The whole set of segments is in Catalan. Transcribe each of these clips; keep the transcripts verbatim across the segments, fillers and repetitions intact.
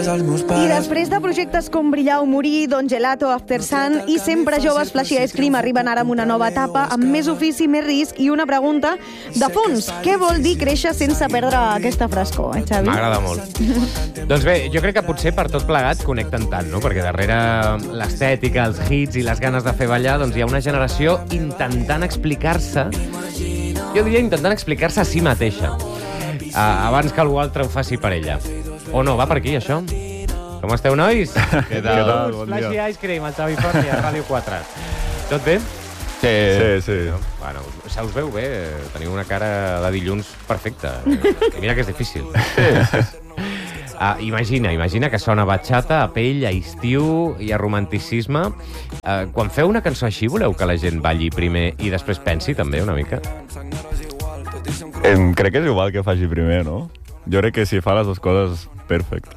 I després de projectes com Brillar o Morir, Don Gelato, After Sun i Sempre Joves, Flashy Ice Cream arriben ara amb una nova etapa, amb més ofici, més risc i una pregunta de fons. Què vol dir créixer sense perdre aquesta frescor, eh, Xavi? M'agrada molt. Doncs bé, jo crec que potser per tot plegat connecten tant, no? Perquè darrere l'estètica, els hits i les ganes de fer ballar, doncs hi ha una generació intentant explicar-se, jo diria intentant explicar-se a si mateixa, abans que algú altre ho faci per ella. O no, va per aquí, això? Com esteu, nois? Què tal? Bon Flashy dia. Ice Cream, el Xavi Font i a Ràdio quatre. Tot bé? Sí, sí, sí. Bueno, se us veu bé, teniu una cara de dilluns perfecta. Mira que és difícil. Ah, imagina, imagina que sona bachata, a pell, a estiu i a romanticisme. Uh, quan feu una cançó així, voleu que la gent balli primer i després pensi també una mica? Em, crec que és igual que faci primer, no? Jo crec que si fa les dues coses, perfecte.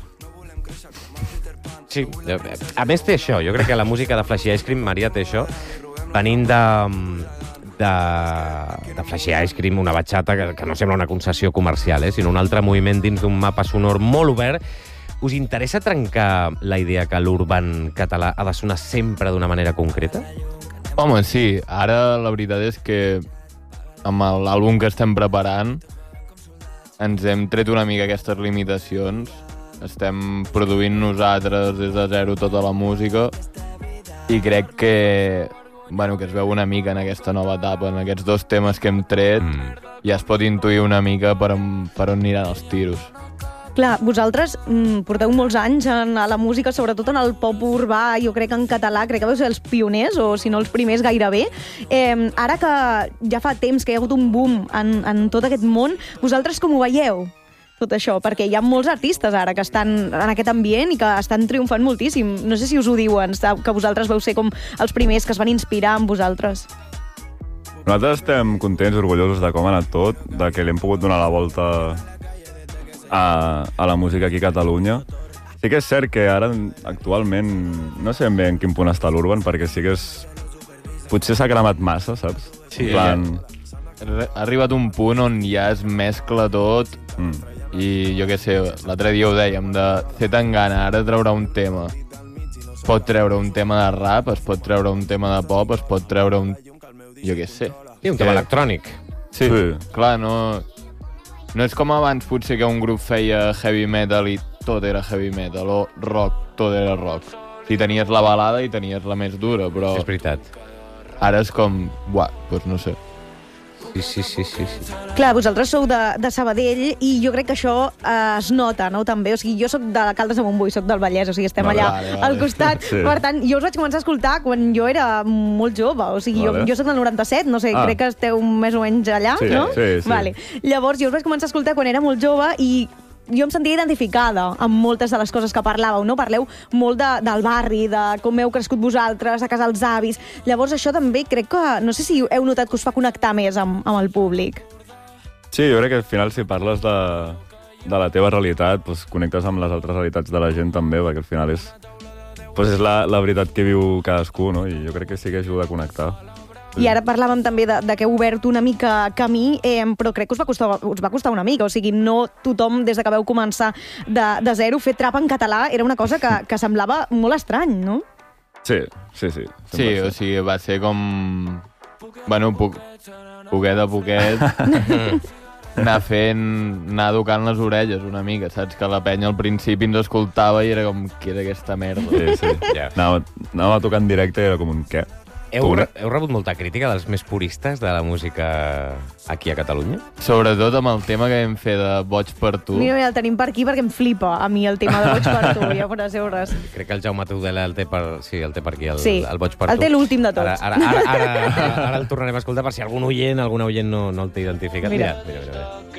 Sí, a més té això. Jo crec que la música de Flashy Ice Cream, Maria, té això. Venint de, de, de Flashy Ice Cream, una bachata que, que no sembla una concessió comercial, eh, sinó un altre moviment dins d'un mapa sonor molt obert. Us interessa trencar la idea que l'urban català ha de sonar sempre d'una manera concreta? Home, sí. Ara la veritat és que amb l'àlbum que estem preparant ens hem tret una mica aquestes limitacions. Estem produint nosaltres des de zero tota la música i crec que, bueno, que es veu una mica en aquesta nova etapa, en aquests dos temes que hem tret, mm. ja es pot intuir una mica per on, per on aniran els tiros. Clar, vosaltres mm, porteu molts anys en la música, sobretot en el pop urbà, jo crec que en català, crec que vau ser els pioners, o si no els primers gairebé. Eh, ara que ja fa temps que hi ha hagut un boom en, en tot aquest món, vosaltres com ho veieu, tot això? Perquè hi ha molts artistes ara que estan en aquest ambient i que estan triomfant moltíssim. No sé si us ho diuen, que vosaltres vau ser com els primers que es van inspirar en vosaltres. Nosaltres estem contents, orgullosos de com ha anat tot, de que li hem pogut donar la volta a, a la música aquí a Catalunya. Sí que és cert que ara, actualment, no sé ben bé en quin punt està l'urban, perquè sí que és... potser s'ha cremat massa, saps? Sí, en plan... ha arribat un punt on ja es mescla tot mm. i jo què sé, l'altre dia ho dèiem, de fer tan gana ara treure un tema. Es pot treure un tema de rap, es pot treure un tema de pop, es pot treure un... jo què sé. Sí, un tema que... electrònic. Sí, sí, clar, no... No és com abans, potser, que un grup feia heavy metal i tot era heavy metal, o rock, tot era rock. Si tenies la balada i tenies la més dura, però... És veritat. Ara és com... Buah, doncs no sé. Sí, sí, sí, sí, sí. Clar, vosaltres sou de, de Sabadell i jo crec que això eh, es nota, no?, també. O sigui, jo sóc de Caldes de Montbui, sóc del Vallès, o sigui, estem vale, allà vale, vale. al costat. Sí. Per tant, jo us vaig començar a escoltar quan jo era molt jove. O sigui, vale. jo, jo sóc del noranta-set, no sé, ah. crec que esteu més o menys allà, sí, no? Sí, sí. Vale. Llavors, jo us vaig començar a escoltar quan era molt jove i jo em sentia identificada amb moltes de les coses que parlàveu, no? Parleu molt de, del barri, de com heu crescut vosaltres, a casa dels avis. Llavors, això també crec que... No sé si heu notat que us fa connectar més amb, amb el públic. Sí, jo crec que al final, si parles de, de la teva realitat, doncs connectes amb les altres realitats de la gent també, perquè al final és, doncs és la, la veritat que viu cadascú, no? I jo crec que sí que ajuda a connectar. I ara parlàvem també de, de que heu obert una mica camí, eh, però crec que us va, costar, us va costar una mica. O sigui, no tothom, des de que vau començar de, de zero, fer trap en català era una cosa que, que semblava molt estrany, no? Sí, sí, sí. Sí, o sigui, va ser com... Bueno, poc, poquet a poquet... anar fent, anar educant les orelles una mica, saps? Que la penya al principi ens escoltava i era com, què era aquesta merda? Sí, sí. Yeah. Anava, anava a tocar en directe i era com un què? Heu, re heu rebut molta crítica dels més puristes de la música aquí a Catalunya? Sobretot amb el tema que vam fer de Boig per tu. Mira, mira, el tenim per aquí perquè em flipa a mi el tema de Boig per tu, ja veuràs, res. Crec que el Jaume Tudela el té per... Sí, el té per aquí, el, sí, el Boig per tu. El té l'últim de tots. Ara, ara, ara, ara, ara el tornarem a escoltar per si algun oient, alguna oient no, no el té identificat. Mira, mira, mira. mira.